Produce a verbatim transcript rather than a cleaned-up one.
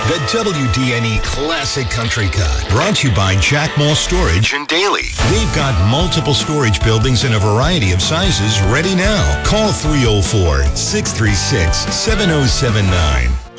The W D N E Classic Country Cut, brought to you by Jack Mall Storage in Daly. We've got multiple storage buildings in a variety of sizes ready now. Call three oh four, six three six, seven oh seven nine.